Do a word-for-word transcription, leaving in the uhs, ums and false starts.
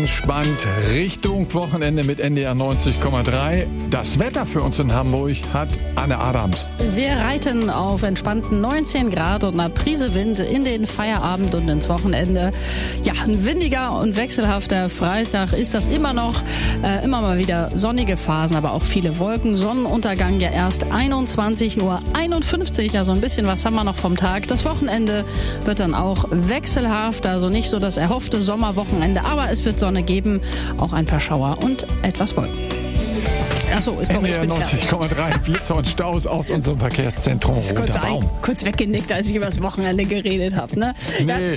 entspannt Richtung Wochenende mit N D R neunzig Komma drei. Das Wetter für uns in Hamburg hat Anne Adams. Wir reiten auf entspannten neunzehn Grad und einer Prise Wind in den Feierabend und ins Wochenende. Ja, ein windiger und wechselhafter Freitag ist das immer noch. Äh, immer mal wieder sonnige Phasen, aber auch viele Wolken. Sonnenuntergang ja erst einundzwanzig Uhr einundfünfzig, also ein bisschen was haben wir noch vom Tag. Das Wochenende wird dann auch wechselhaft, also nicht so das erhoffte Sommerwochenende, aber es wird Sonne geben, auch ein paar Schauer und etwas Wolken. Achso, ist sorry, ich bin neunzig Komma drei Blitzer und Staus aus unserem Verkehrszentrum Roter kurz, Baum. ein, kurz weggenickt, als ich über das Wochenende geredet habe. Ne? Nee. Ja,